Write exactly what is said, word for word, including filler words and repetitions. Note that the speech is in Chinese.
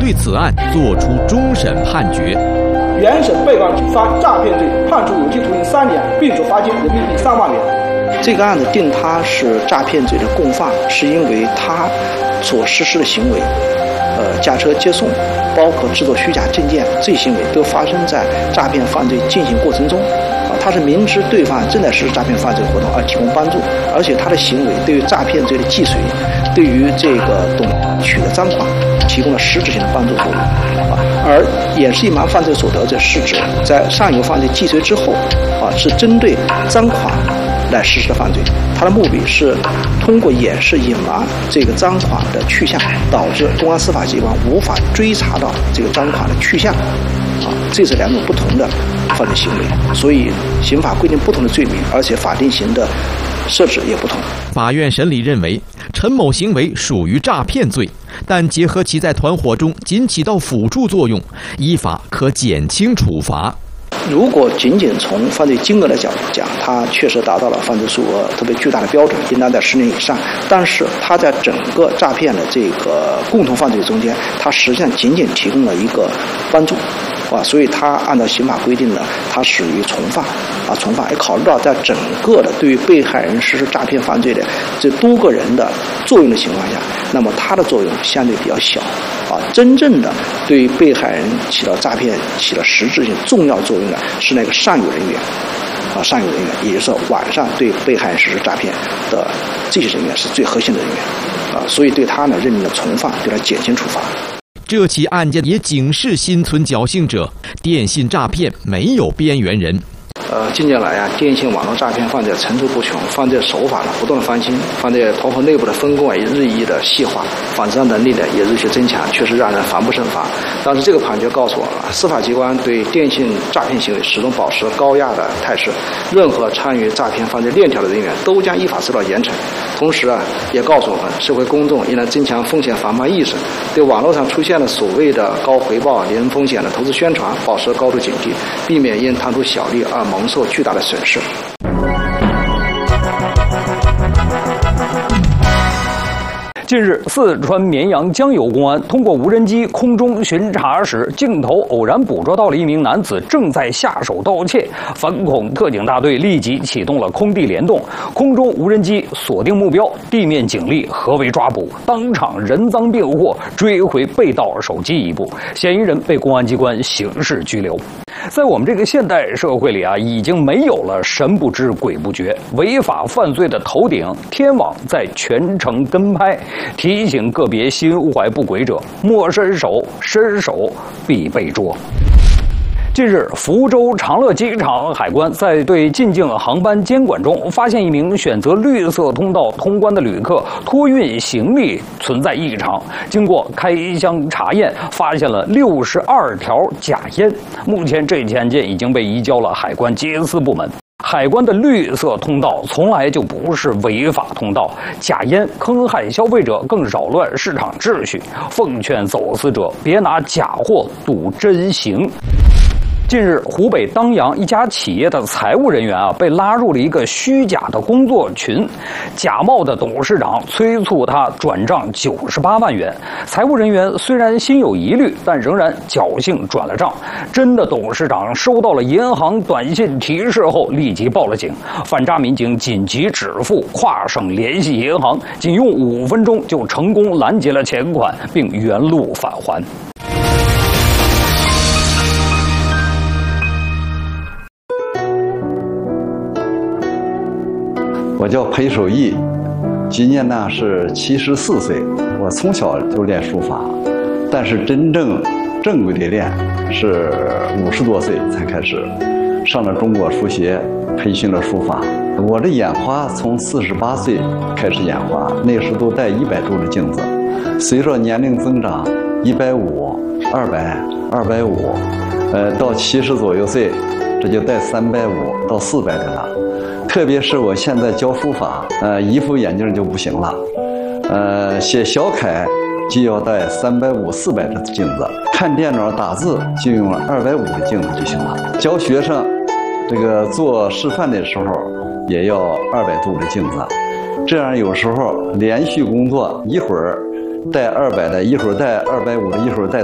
对此案作出终审判决。 原审被告犯诈骗罪，判处有期徒刑三年，并处罚金人民币三万元。 这个案子定他是诈骗罪的共犯，是因为他所实施的行为，呃，驾车接送，包括制作虚假证件，这些行为都发生在诈骗犯罪进行过程中。啊，他是明知对方正在实施诈骗犯罪活动而提供帮助，而且他的行为对于诈骗罪的既遂，对于这个董取得赃款提供了实质性的帮助作用。啊，而掩饰隐瞒犯罪所得者是指在上游犯罪既遂之后，啊，是针对赃款来实施的犯罪，它的目的是通过掩饰隐瞒这个赃款的去向，导致公安司法机关无法追查到这个赃款的去向。啊，这是两种不同的犯罪行为，所以刑法规定不同的罪名，而且法定刑的设置也不同。 法院审理认为，陈某行为属于诈骗罪，但结合其在团伙中仅起到辅助作用，依法可减轻处罚。 如果仅仅从犯罪金额的角度讲，它确实达到了犯罪数额特别巨大的标准，应当在十年以上。但是它在整个诈骗的这个共同犯罪中间，它实际上仅仅提供了一个帮助，啊，所以它按照刑法规定呢，它属于从犯，啊，从犯。也考虑到在整个的对于被害人实施诈骗犯罪的这多个人的作用的情况下，那么它的作用相对比较小，啊，真正的对于被害人起到诈骗起了实质性重要作用的是那个上游人员，啊，上游人员，也就是说晚上对被害人实施诈骗的这些人员是最核心的人员，啊，所以对他呢认定了从犯，对他减轻处罚。 这起案件也警示心存侥幸者，电信诈骗没有边缘人。 呃，近年来啊，电信网络诈骗犯罪层出不穷，犯罪手法呢不断的翻新，犯罪团伙内部的分工啊也日益的细化，反侦能力呢也日趋增强，确实让人防不胜防。但是这个判决告诉我们，司法机关对电信诈骗行为始终保持高压的态势，任何参与诈骗犯罪链条的人员都将依法受到严惩。同时啊，也告诉我们，社会公众应当增强风险防范意识，对网络上出现的所谓的高回报、零风险的投资宣传保持高度警惕，避免因贪图小利而蒙受巨大的损失。 近日，四川绵阳江油公安通过无人机空中巡查时，镜头偶然捕捉到了一名男子正在下手盗窃。反恐特警大队立即启动了空地联动，空中无人机锁定目标，地面警力合围抓捕，当场人赃并获，追回被盗手机一部，嫌疑人被公安机关刑事拘留。在我们这个现代社会里啊，已经没有了神不知鬼不觉，违法犯罪的头顶天网在全程跟拍，提醒个别心怀不轨者莫伸手，伸手必被捉。近日，福州长乐机场海关在对进境航班监管中，发现一名选择绿色通道通关的旅客托运行李存在异常。经过开箱查验，发现了六十二条假烟。目前，这起案件已经被移交了海关缉私部门。海关的绿色通道从来就不是违法通道，假烟坑害消费者，更扰乱市场秩序。奉劝走私者别拿假货赌真行。近日，湖北当阳一家企业的财务人员啊，被拉入了一个虚假的工作群，假冒的董事长催促他转账九十八万元。财务人员虽然心有疑虑，但仍然侥幸转了账。真的董事长收到了银行短信提示后，立即报了警。反诈民警紧急止付，跨省联系银行，仅用五分钟就成功拦截了钱款，并原路返还。 我叫裴守义，今年呢是七十四岁。我从小就练书法，但是真正正规的练是五十多岁才开始，上了中国书协，培训了书法。我的眼花从四十八岁开始眼花，那时都戴一百度的镜子，随着年龄增长，一百五、二百、二百五，呃，到七十左右岁，这就戴三百五到四百的了。特别是我现在教书法，呃，一副眼镜就不行了，呃，写小楷就要戴三百五、四百的镜子，看电脑打字就用二百五的镜子就行了。教学生，这个做示范的时候也要二百度的镜子，这样有时候连续工作，一会儿戴二百的，一会儿戴二百五的，一会儿戴